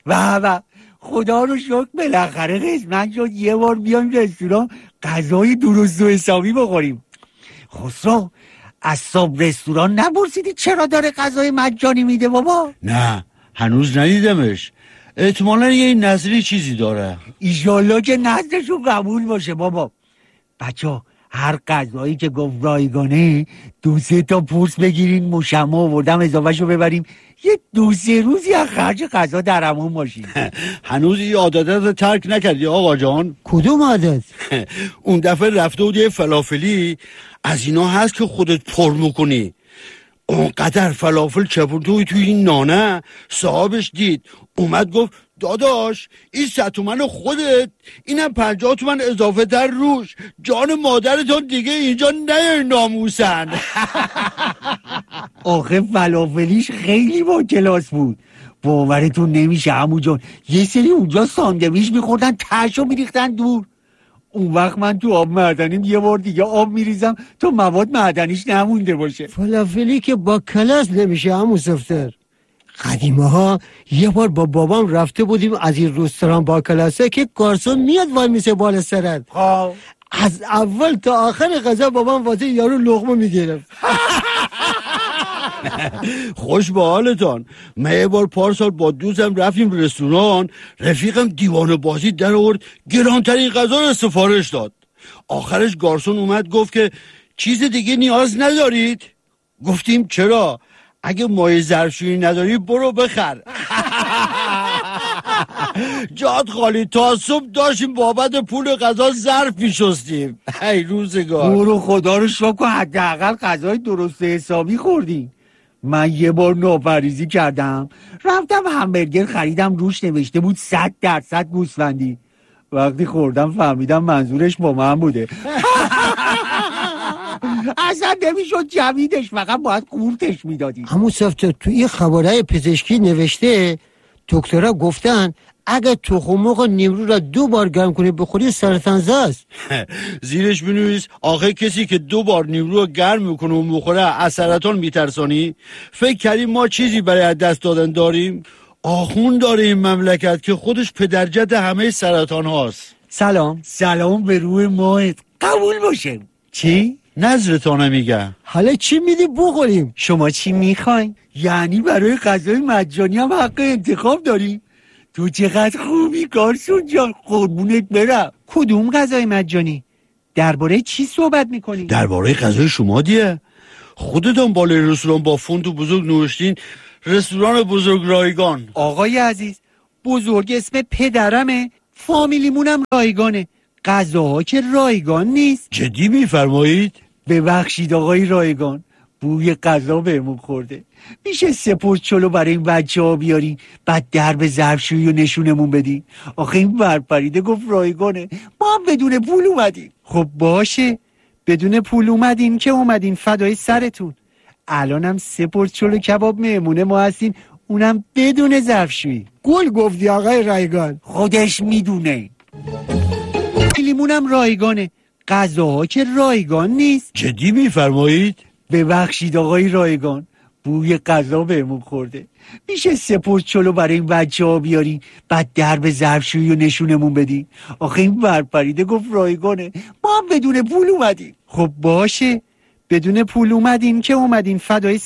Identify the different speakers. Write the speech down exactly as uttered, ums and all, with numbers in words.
Speaker 1: و و خدا رو شکر بالاخره قسمت شد یه بار بیایم رستوران غذای درست و حسابی بخوریم. خسرو از صبح رستوران نپرسیدی چرا داره غذای مجانی میده بابا؟
Speaker 2: نه هنوز ندیدمش، احتمالا یه نظری چیزی داره.
Speaker 1: ایشالله که نظرشون قبول باشه بابا. بچه هر غذایی که گفت رایگانه دو سه تا پرس بگیرین، مشمع آوردم اضافه شو ببریم، یه دو سه روزی از خرج غذا درمون باشیم.
Speaker 2: هنوز این عادت رو ترک نکردی آقا جان؟
Speaker 3: کدوم عادت؟
Speaker 2: اون دفعه رفته بود یه فلافلی از اینا هست که خودت پر میکنی، اونقدر فلافل چپوندوی توی این نانه، صاحبش دید اومد گفت داداش این ست تومن خودت، اینم پنجاه تومن اضافه در روش، جان مادرتون دیگه اینجا نیای ناموسن.
Speaker 1: آخه فلافلیش خیلی با کلاس بود، باورتون نمیشه عمو جان. یه سری اونجا ساندویچ میخوردن تاشو میریختن دور. اون وقت من تو آب معدنیم یه بار دیگه آب میریزم تا مواد معدنیش نمونده باشه.
Speaker 3: فلافلی که با کلاس نمیشه عمو صفتر. قدیمه ها یه بار با بابام رفته بودیم از این رستوران با کلاسه که گارسون میاد وای میسه بالا سرت. از اول تا آخر غذا بابام واسه یارو لقمه میگرفت.
Speaker 2: خوش به حالتان. من یه بار پارسال با دوستم رفتیم رستوران، رفیقم دیوانه بازی در آورد گرانترین غذا رو سفارش داد. آخرش گارسون اومد گفت که چیز دیگه نیاز ندارید؟ گفتیم چرا؟ اگه مایه ظرفشویی نداری برو بخر. جاد خالی تا صبح داشتیم بابت پول غذا ظرف میشستیم. ای روزگار.
Speaker 1: برو خدا رو شکر حداقل غذای درست حسابی خوردیم. من یه بار ناپرهیزی کردم، رفتم همبرگر خریدم روش نوشته بود صد درصد گوسفندی. وقتی خوردم فهمیدم منظورش با من بوده. اصلا نمیشد جویدش، فقط باید قورتش میدادی.
Speaker 3: همون صفتر تو این خبرهای پزشکی نوشته دکترها گفتن اگه تخم مرغ نیمرو را دو بار گرم کنی بخوری سرطان زاست.
Speaker 2: زیرش بنویس آخه کسی که دو بار نیمرو رو گرم میکنه و بخوره از سرطان میترسانی؟ فکر کردیم ما چیزی برای از دست دادن داریم؟ آخون داره این مملکت که خودش پدرجد همه سرطان هاست.
Speaker 1: سلام. سلام به روی ماهت. قبول باشه. چی؟
Speaker 2: نظرتانه میگم.
Speaker 3: حالا چی میدی بخوریم؟
Speaker 1: شما چی میخواین؟ یعنی برای غذای مجانی هم حق انتخاب داری؟ تو چقدر خوبی گارسون جان، قربونت برم. کدوم غذای مجانی؟ درباره چی صحبت میکنی؟
Speaker 2: درباره غذای شما دیه. خودتون بالای رستوران با فونت بزرگ نوشتین رستوران بزرگ رایگان.
Speaker 1: آقای عزیز بزرگ اسم پدرمه، فامیلیمونم رایگانه، غذاها که رایگان نیست.
Speaker 2: جدی میفرمایید؟
Speaker 1: ببخشید آقای رایگان، بوی غذا بهمون خورده. میشه سپرد چلو برای این بچه ها بیاری بعد درب ظرفشویی و نشونمون بدی؟ آخه این برپریده گفت رایگانه، ما هم بدون پول اومدیم. خب باشه بدون پول اومدین که اومدین فدای سرتون. الانم سپرد چلو کباب مهمونه ما هستین، اونم بدون ظرفشویی.
Speaker 3: گل گفتی آقای رایگان.
Speaker 1: خودش میدونه. لیمونم رایگانه، غذاها که رایگان نیست.
Speaker 2: جدی میفرمایید؟
Speaker 1: ببخشید آقای رایگان، بوی غذا بهمون خورده. میشه سپرد چلو برای این بچه ها بیاری بعد درب ظرفشویی و نشونمون بدی؟ آخه این برپریده گفت رایگانه، ما هم بدون پول اومدیم. خب باشه بدون پول اومدین که اومدین فدای